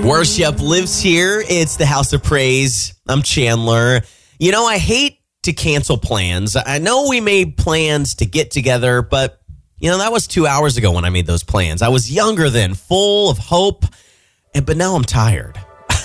Worship lives here. It's the House of Praise. I'm Chandler. You know, I hate to cancel plans. I know we made plans to get together, but, that was 2 hours ago when I made those plans. I was younger then, full of hope, but now I'm tired.